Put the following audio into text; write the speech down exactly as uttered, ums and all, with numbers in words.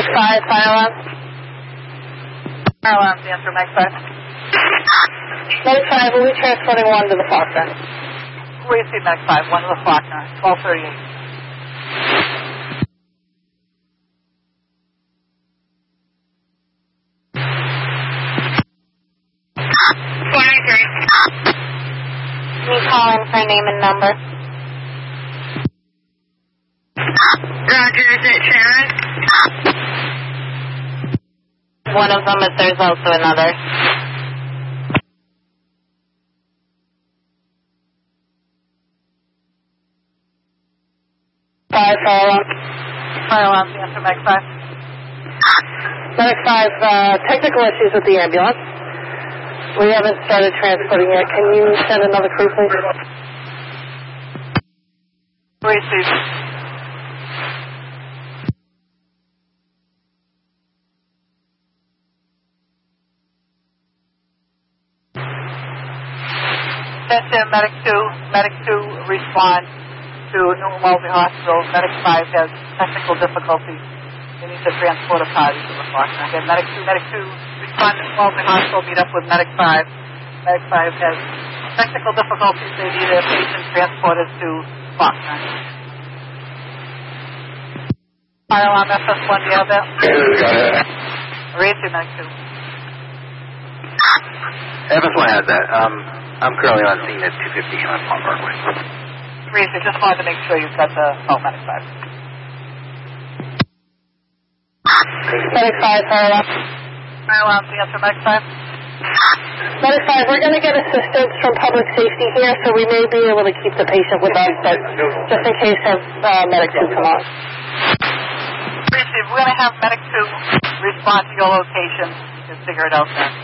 five, fire alarm. Fire alarm, answer, Mike five. Medic five, will be transporting one to the Faulkner. Where you see Medic five, one to the Faulkner, twelve thirty-eight. Can you call in for name and number? Roger, is it Sharon? One of them, but there's also another. Five, fire alarm. Fire alarm, answer, Mike five. Medic five, uh, technical issues with the ambulance. We haven't started transporting yet. Can you send another crew, please? Where you see? That's it, Medic two. Medic two responds to New Wellesley Hospital. Medic five has technical difficulties. They need to transport a party to the Faulkner. Again, Medic two, Medic two respond to New Wellesley Hospital, meet up with Medic five. Medic five has technical difficulties. They need a patient transported to Faulkner. Fire alarm F S one, do you have that? Got it. Read to Medic two. F S one has that. Um, I'm currently on scene at two fifty on Palm Parkway. Read to, just wanted to make sure you've got the, oh, Medic five. Medic five, fire alarm. Fire alarm, answer, Medic five. Medic five, we're going to get assistance from public safety here, so we may be able to keep the patient with us, but just in case have uh, Medic two come on. Read to, we're going to have Medic two respond to your location and figure it out then.